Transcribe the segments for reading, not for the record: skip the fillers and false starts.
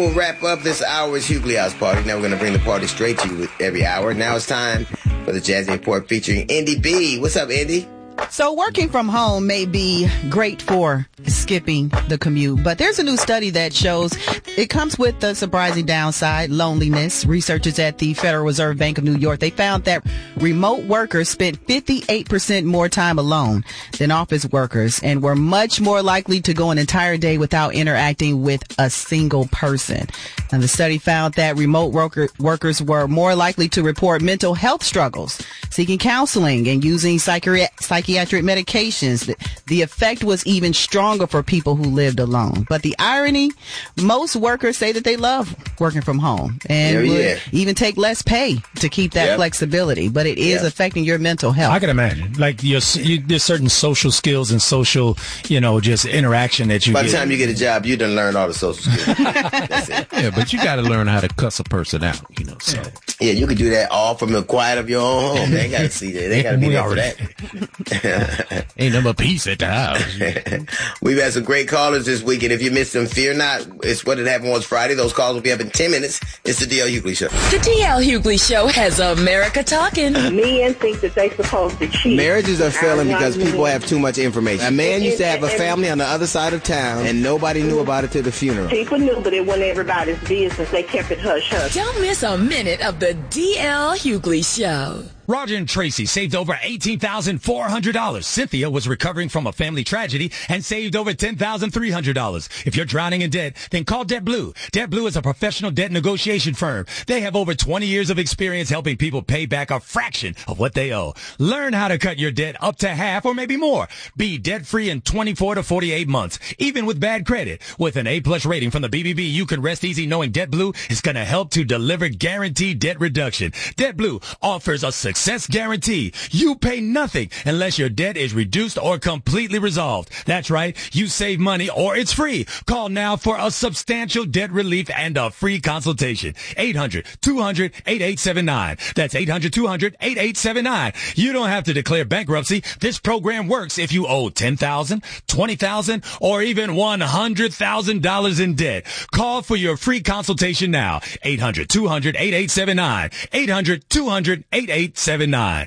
we'll wrap up this hour's Hughley House Party. Now we're going to bring the party straight to you every hour. Now it's time for the Jazzy Report featuring Indy B. What's up, Indy? So working from home may be great for skipping the commute, but there's a new study that shows it comes with the surprising downside, loneliness. Researchers at the Federal Reserve Bank of New York, they found that remote workers spent 58% more time alone than office workers and were much more likely to go an entire day without interacting with a single person. And the study found that remote workers were more likely to report mental health struggles, seeking counseling and using psychiatric medications. The effect was even stronger for people who lived alone. But the irony, most workers say that they love working from home and would even take less pay to keep that flexibility. But it is affecting your mental health. I can imagine. Like there's certain social skills and social, just interaction that you By get. the time you get a job, you done learn all the social skills. That's it. Yeah, but you got to learn how to cuss a person out, so. Yeah, you can do that all from the quiet of your own home. They got to see that. They got to be there for that. Ain't no peace at the house. We've had some great callers this week, and if you missed them, fear not. It's what it happened was Friday. Those calls will be up in 10 minutes. It's the D.L. Hughley Show. The D.L. Hughley Show has America talking. Men think that they're supposed to cheat. Marriages are failing because people have too much information. A man used to have a family on the other side of town, and nobody knew about it till the funeral. People knew, but it wasn't everybody's business. They kept it hush-hush. Don't miss a minute of the D.L. Hughley Show. Roger and Tracy saved over $18,400. Cynthia was recovering from a family tragedy and saved over $10,300. If you're drowning in debt, then call Debt Blue. Debt Blue is a professional debt negotiation firm. They have over 20 years of experience helping people pay back a fraction of what they owe. Learn how to cut your debt up to half or maybe more. Be debt-free in 24 to 48 months, even with bad credit. With an A+ rating from the BBB, you can rest easy knowing Debt Blue is going to help to deliver guaranteed debt reduction. Debt Blue offers a success guarantee. You pay nothing unless your debt is reduced or completely resolved. That's right. You save money or it's free. Call now for a substantial debt relief and a free consultation. 800-200-8879. That's 800-200-8879. You don't have to declare bankruptcy. This program works if you owe $10,000, $20,000, or even $100,000 in debt. Call for your free consultation now. 800-200-8879. 800-200-8879.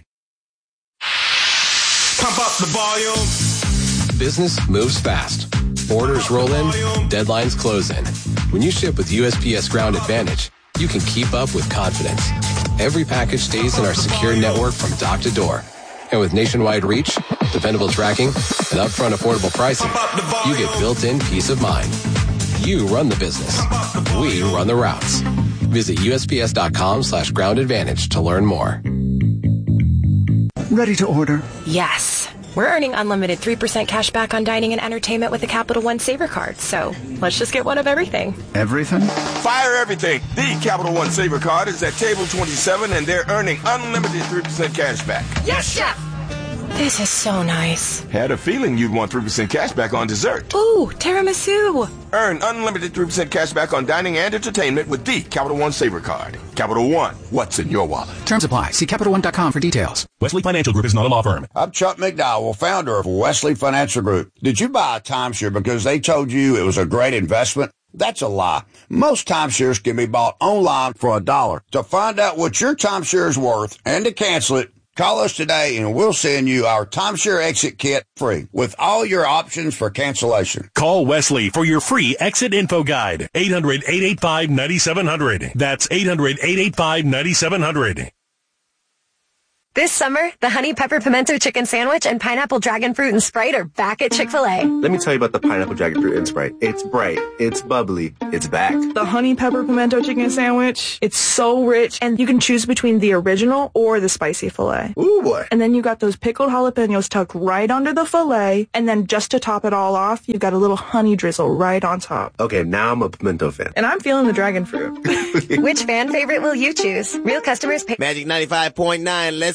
Pump up the volume. Business moves fast. Orders roll in, deadlines close in. When you ship with USPS Ground Advantage, you can keep up with confidence. Every package stays in our secure network from dock to door. And with nationwide reach, dependable tracking, and upfront affordable pricing, you get built-in peace of mind. You run the business. We run the routes. Visit USPS.com/Ground Advantage to learn more. Ready to order? Yes. We're earning unlimited 3% cash back on dining and entertainment with the Capital One Saver Card, so let's just get one of everything. Everything? Fire everything. The Capital One Saver Card is at table 27, and they're earning unlimited 3% cash back. Yes, Chef! This is so nice. Had a feeling you'd want 3% cash back on dessert. Ooh, tiramisu. Earn unlimited 3% cash back on dining and entertainment with the Capital One Saver Card. Capital One, what's in your wallet? Terms apply. See CapitalOne.com for details. Wesley Financial Group is not a law firm. I'm Chuck McDowell, founder of Wesley Financial Group. Did you buy a timeshare because they told you it was a great investment? That's a lie. Most timeshares can be bought online for $1. To find out what your timeshare is worth and to cancel it, call us today and we'll send you our timeshare exit kit free with all your options for cancellation. Call Wesley for your free exit info guide. 800-885-9700. That's 800-885-9700. This summer, the Honey Pepper Pimento Chicken Sandwich and Pineapple Dragon Fruit and Sprite are back at Chick-fil-A. Let me tell you about the Pineapple Dragon Fruit and Sprite. It's bright, it's bubbly, it's back. The Honey Pepper Pimento Chicken Sandwich, it's so rich, and you can choose between the original or the spicy filet. Ooh, boy. And then you got those pickled jalapenos tucked right under the filet, and then just to top it all off, you've got a little honey drizzle right on top. Okay, now I'm a pimento fan. And I'm feeling the dragon fruit. Which fan favorite will you choose? Real customers pay. Magic 95.9, let's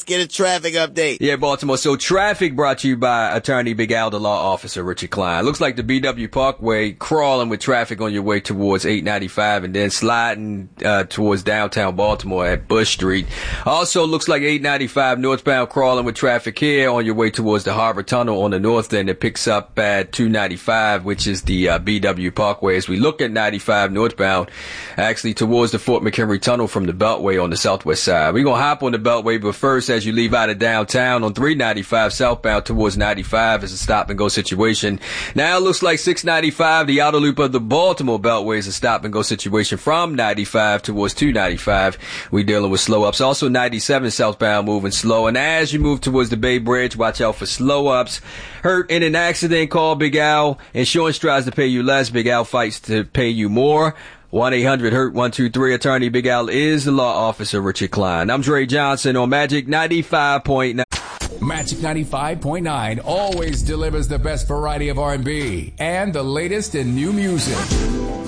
get a traffic update. Yeah, Baltimore. So traffic brought to you by attorney Big Al, the law officer Richard Klein. Looks like the BW Parkway crawling with traffic on your way towards 895 and then sliding towards downtown Baltimore at Bush Street. Also looks like 895 northbound crawling with traffic here on your way towards the Harbor Tunnel on the north end. It picks up at 295, which is the BW Parkway. As we look at 95 northbound, actually towards the Fort McHenry Tunnel from the Beltway on the southwest side. We're going to hop on the Beltway, but first, as you leave out of downtown on 395 southbound towards 95 is a stop and go situation. Now it looks like 695, the outer loop of the Baltimore Beltway, is a stop and go situation from 95 towards 295. We're dealing with slow ups. Also 97 southbound moving slow. And as you move towards the Bay Bridge, watch out for slow ups. Hurt in an accident, call Big Al. Insurance tries to pay you less. Big Al fights to pay you more. 1-800-HURT-123. Attorney Big Al is the law officer Richard Klein. I'm Dre Johnson on Magic 95.9. Magic 95.9 always delivers the best variety of R&B and the latest in new music.